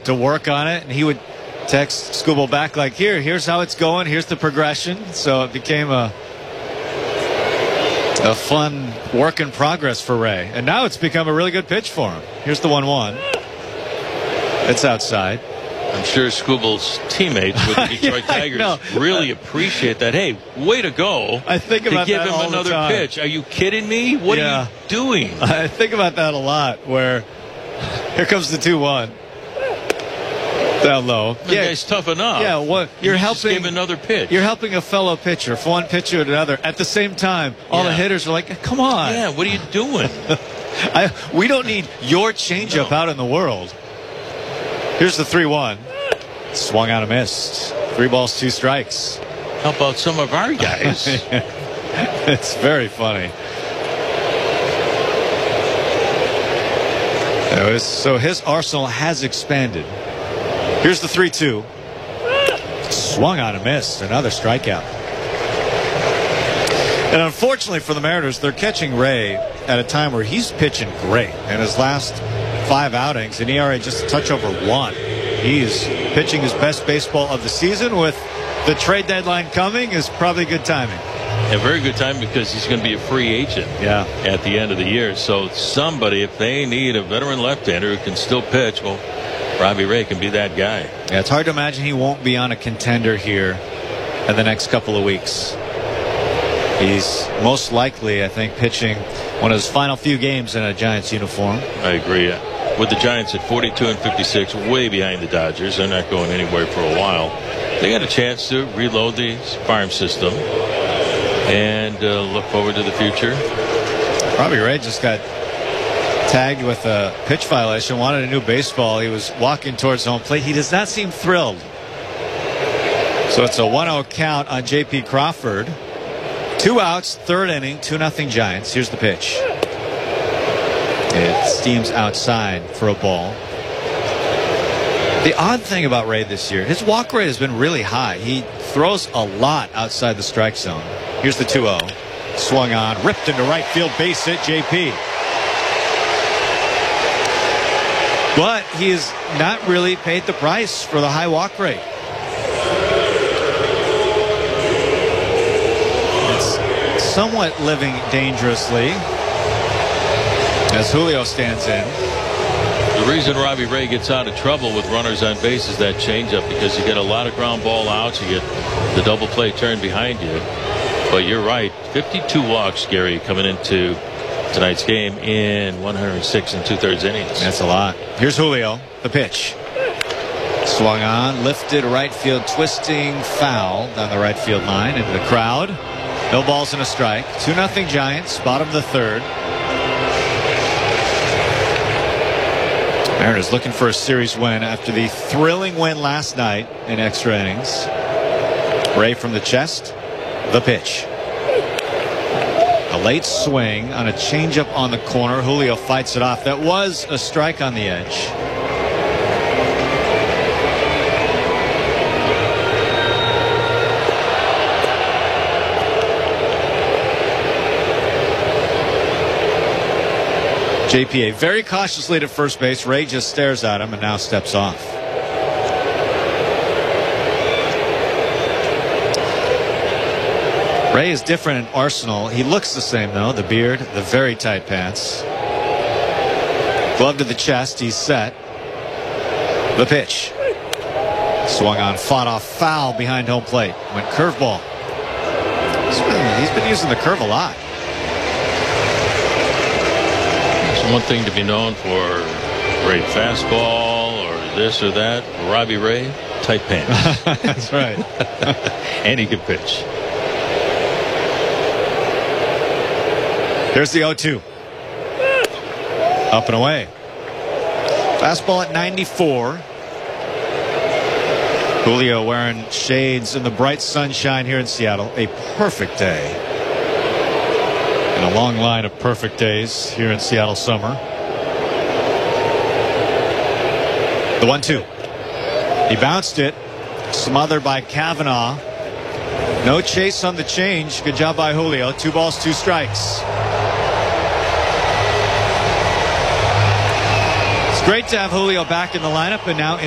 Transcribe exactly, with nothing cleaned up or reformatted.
to work on it, and he would text Skubal back like, here, here's how it's going, here's the progression. So it became a a fun work in progress for Ray. And now it's become a really good pitch for him. Here's the one one. It's outside. I'm sure Skubal's teammates with the Detroit yeah, Tigers really appreciate that. Hey, way to go. I think about to give that him all another the time. pitch. Are you kidding me? What yeah. are you doing? I think about that a lot, where here comes the two one. Down low. The yeah, guy's tough enough. Yeah, what you're you helping. Just give another pitch. You're helping a fellow pitcher from one pitcher to another. At the same time, all yeah. the hitters are like, "Come on." Yeah, what are you doing? I, we don't need your changeup no. out in the world. Here's the three one. Swung out and missed. Three balls, two strikes. How about some of our guys? It's very funny. So his arsenal has expanded. Here's the three two. Swung on and missed. Another strikeout. And unfortunately for the Mariners, they're catching Ray at a time where he's pitching great. In his last five outings, an E R A just a touch over one. He's pitching his best baseball of the season. With the trade deadline coming, is probably good timing. A very good time, because he's going to be a free agent yeah. at the end of the year. So somebody, if they need a veteran left-hander who can still pitch, well, Robbie Ray can be that guy. Yeah, it's hard to imagine he won't be on a contender here in the next couple of weeks. He's most likely, I think, pitching one of his final few games in a Giants uniform. I agree. With the Giants at forty-two and fifty-six, way behind the Dodgers, they're not going anywhere for a while. They got a chance to reload the farm system and uh, look forward to the future. Robbie Ray just got tagged with a pitch violation, wanted a new baseball. He was walking towards home plate. He does not seem thrilled. So it's a one oh count on J P Crawford. Two outs, third inning, two nothing Giants. Here's the pitch. It steams outside for a ball. The odd thing about Ray this year, his walk rate has been really high. He throws a lot outside the strike zone. Here's the two oh. Swung on, ripped into right field, base hit, J P. But he has not really paid the price for the high walk rate. It's somewhat living dangerously as Julio stands in. The reason Robbie Ray gets out of trouble with runners on base is that changeup, because you get a lot of ground ball outs, you get the double play turn behind you. But you're right, fifty-two walks, Gary, coming into tonight's game in one oh six and two-thirds innings. That's a lot. Here's Julio, the pitch. Swung on, lifted right field, twisting foul down the right field line into the crowd. No balls and a strike. two nothing Giants, bottom of the third. Mariners looking for a series win after the thrilling win last night in extra innings. Ray from the chest, the pitch. A late swing on a changeup on the corner. Julio fights it off. That was a strike on the edge. J P A very cautious lead at first base. Ray just stares at him and now steps off. Ray is different in Arsenal. He looks the same though. The beard, the very tight pants. Glove to the chest. He's set. The pitch. Swung on, fought off, foul behind home plate. Went curveball. He's been using the curve a lot. One thing to be known for, great fastball or this or that. Robbie Ray, tight pants. That's right. And he can pitch. Here's the oh two. Up and away. Fastball at ninety-four. Julio wearing shades in the bright sunshine here in Seattle. A perfect day. And a long line of perfect days here in Seattle summer. The one two. He bounced it. Smothered by Kavanaugh. No chase on the change. Good job by Julio. Two balls, two strikes. It's great to have Julio back in the lineup, and now